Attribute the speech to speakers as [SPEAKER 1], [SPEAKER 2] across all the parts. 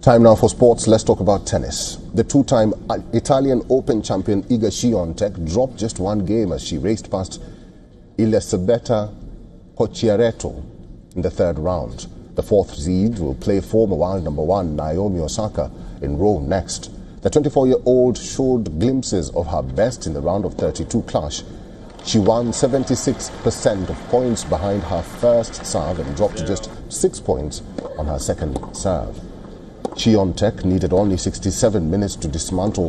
[SPEAKER 1] Time now for sports. Let's talk about tennis. The two-time Italian Open champion Iga Swiatek dropped just one game as she raced past Elisabetta Cocchiaretto in the third round. The fourth seed will play former world number one Naomi Osaka in Rome next. The 24-year-old showed glimpses of her best in the round of 32 clash. She won 76% of points behind her first serve and dropped to just 6 points on her second serve. Swiatek needed only 67 minutes to dismantle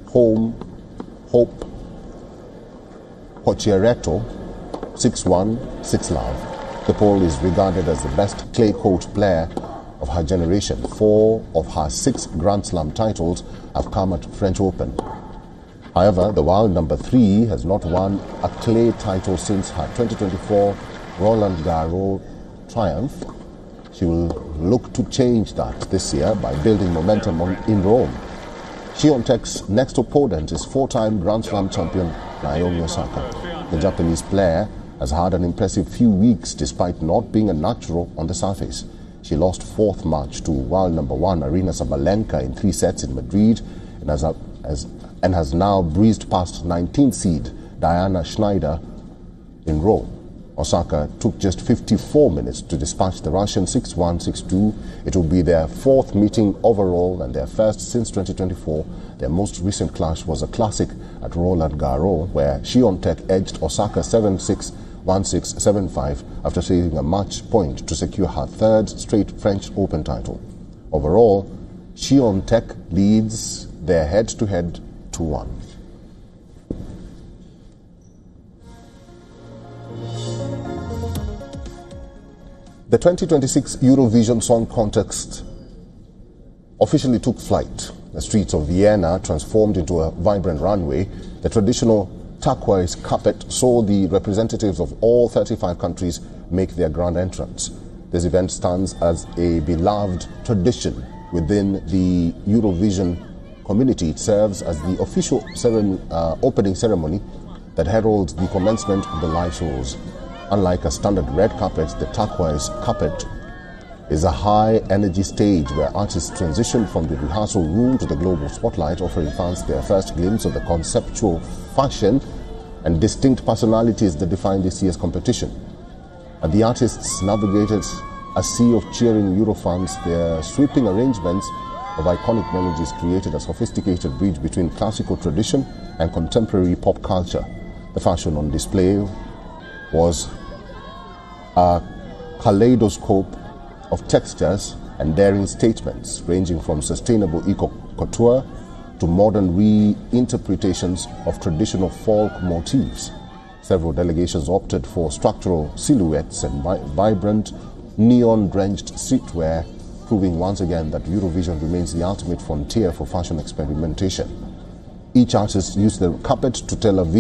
[SPEAKER 1] Hope Cocchiaretto 6-1, 6-love. The Pole is regarded as the best clay court player of her generation. 4 of her 6 Grand Slam titles have come at French Open. However, the world number 3 has not won a clay title since her 2024 Roland Garros triumph. She will look to change that this year by building momentum in Rome. Swiatek's next opponent is 4-time Grand Slam champion Naomi Osaka. The Japanese player has had an impressive few weeks despite not being a natural on the surface. She lost 4th match to world number 1 Aryna Sabalenka in 3 sets in Madrid and has now breezed past 19th seed Diana Schneider in Rome. Osaka took just 54 minutes to dispatch the Russian 6-1, 6-2. It will be their 4th meeting overall and their first since 2024. Their most recent clash was a classic at Roland Garros, where Swiatek edged Osaka 7-6, 1-6, 7-5 after saving a match point to secure her 3rd straight French Open title. Overall, Swiatek leads their head-to-head 2-1. The 2026 Eurovision Song Contest officially took flight. The streets of Vienna transformed into a vibrant runway. The traditional turquoise carpet saw the representatives of all 35 countries make their grand entrance. This event stands as a beloved tradition within the Eurovision community. It serves as the official opening ceremony that heralds the commencement of the live shows. Unlike a standard red carpet, the turquoise carpet is a high-energy stage where artists transition from the rehearsal room to the global spotlight, offering fans their first glimpse of the conceptual fashion and distinct personalities that define this year's competition. And the artists navigated a sea of cheering Eurofans. Their sweeping arrangements of iconic melodies created a sophisticated bridge between classical tradition and contemporary pop culture. The fashion on display was a kaleidoscope of textures and daring statements, ranging from sustainable eco-couture to modern reinterpretations of traditional folk motifs. Several delegations opted for structural silhouettes and vibrant, neon-drenched streetwear, proving once again that Eurovision remains the ultimate frontier for fashion experimentation. Each artist used the carpet to tell a vision